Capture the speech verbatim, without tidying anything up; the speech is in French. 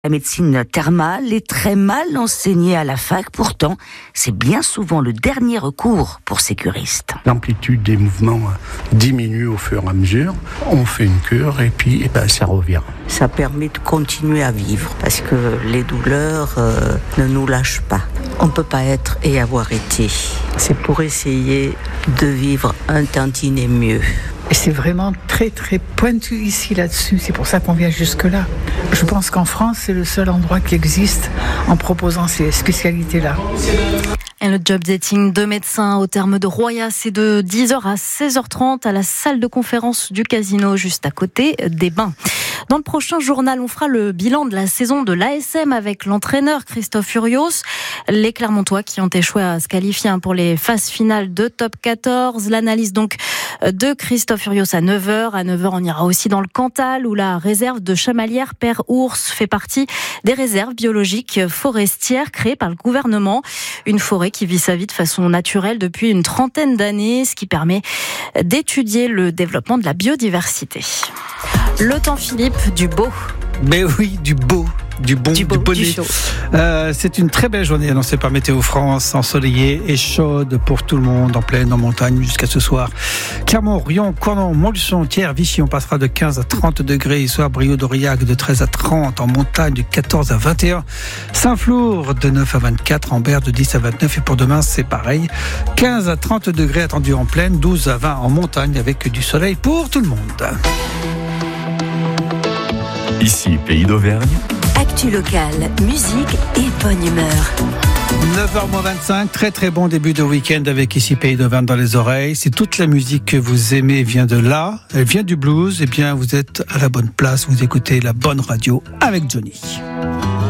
La médecine thermale est très mal enseignée à la fac, pourtant, c'est bien souvent le dernier recours pour ces curistes. L'amplitude des mouvements diminue au fur et à mesure. On fait une cure et puis et ben, ça revient. Ça permet de continuer à vivre parce que les douleurs euh, ne nous lâchent pas. On ne peut pas être et avoir été. C'est pour essayer de vivre un tantinet mieux. Et c'est vraiment très très pointu ici là-dessus, c'est pour ça qu'on vient jusque-là. Je pense qu'en France, c'est le seul endroit qui existe en proposant ces spécialités-là. Et le job dating de médecins au terme de Roya, c'est de dix heures à seize heures trente à la salle de conférence du casino, juste à côté des Bains. Dans le prochain journal, on fera le bilan de la saison de l'A S M avec l'entraîneur Christophe Furios. Les Clermontois qui ont échoué à se qualifier pour les phases finales de top quatorze. L'analyse donc de Christophe Furios à neuf heures. À neuf heures, on ira aussi dans le Cantal où la réserve de Chamalières-Père-Ours fait partie des réserves biologiques forestières créées par le gouvernement. Une forêt qui vit sa vie de façon naturelle depuis une trentaine d'années, ce qui permet d'étudier le développement de la biodiversité. Le temps, Philippe, du beau. Mais oui, du beau. Du bon, du, beau, du bonnet. Du chaud. Euh, c'est une très belle journée annoncée par Météo France, ensoleillée et chaude pour tout le monde, en plaine, en montagne, jusqu'à ce soir. Clermont, Rion, Cournon, Montluçon, Thiers, Vichy, on passera de quinze à trente degrés. Ce soir, Brioude-Aurillac de treize à trente, en montagne de quatorze à vingt et un. Saint-Flour de neuf à vingt-quatre, Ambert de dix à vingt-neuf. Et pour demain, c'est pareil. quinze à trente degrés attendus en plaine, douze à vingt en montagne avec du soleil pour tout le monde. Ici, Pays d'Auvergne. Actu locale, musique et bonne humeur. neuf heures moins vingt-cinq, très très bon début de week-end avec ici Pays d'Auvergne dans les oreilles. Si toute la musique que vous aimez vient de là, elle vient du blues, eh bien vous êtes à la bonne place, vous écoutez la bonne radio avec Johnny.